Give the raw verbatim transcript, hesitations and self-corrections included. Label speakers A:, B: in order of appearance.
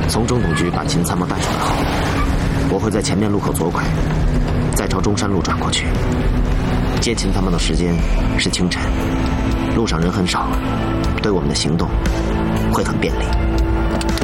A: 从中统局把秦参谋带出来后，我会在前面路口左拐，再朝中山路转过去。接秦参谋的时间是清晨，路上人很少，对我们的行动会很便利。